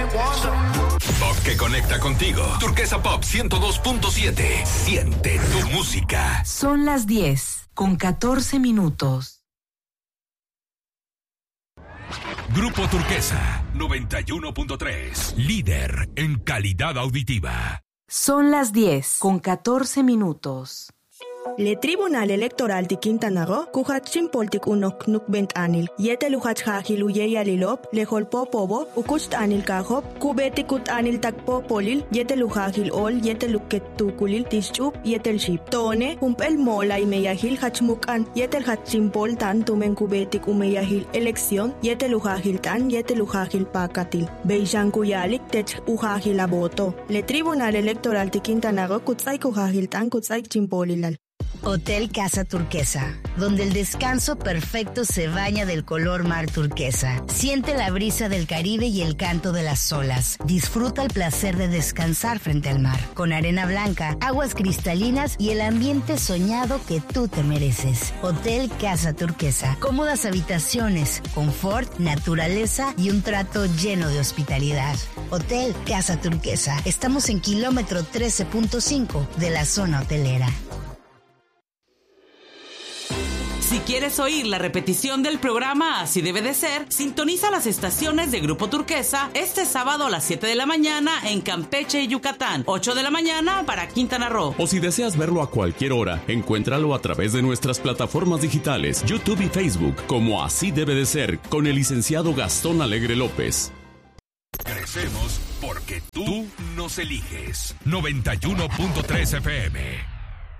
Pop que conecta contigo. Turquesa Pop 102.7. Siente tu música. Son las 10:14. Grupo Turquesa 91.3. Líder en calidad auditiva. Son las 10:14. Le Tribunal Electoral de Quintana Roo, Kuhatsin Poltik Unok Nukbent Anil, Yete Luhachhahil Uyeyalilop, Leholpo Pobo, Ukust Anil Kahop, Kubetikut Anil Takpo Polil, Yete Luhahil Ol, Yete Luket Tukulil, Tischup, Yetel Ship, Tone, Humpel Mola y Meyahil Hachmukan, Yetel Hatsin Pol Tan Tumen Kubetik Umeyahil Elección, Yete Luhahil Tan, Yete Luhahil Pakatil, Beishan Kuyalik, Tech Uhahil Aboto, Le Tribunal Electoral de Quintana Roo, Kutzai Kuhahil Tan, Kutzai Chimpolilal. Hotel Casa Turquesa, donde el descanso perfecto se baña del color mar turquesa. Siente la brisa del Caribe y el canto de las olas. Disfruta el placer de descansar frente al mar, con arena blanca, aguas cristalinas y el ambiente soñado que tú te mereces. Hotel Casa Turquesa. Cómodas habitaciones, confort, naturaleza y un trato lleno de hospitalidad. Hotel Casa Turquesa. Estamos en kilómetro 13.5 de la zona hotelera. Si quieres oír la repetición del programa Así Debe de Ser, sintoniza las estaciones de Grupo Turquesa este sábado a las 7 de la mañana en Campeche y Yucatán, 8 de la mañana para Quintana Roo. O si deseas verlo a cualquier hora, encuéntralo a través de nuestras plataformas digitales, YouTube y Facebook, como Así Debe de Ser, con el licenciado Gastón Alegre López. Crecemos porque tú nos eliges. 91.3 FM.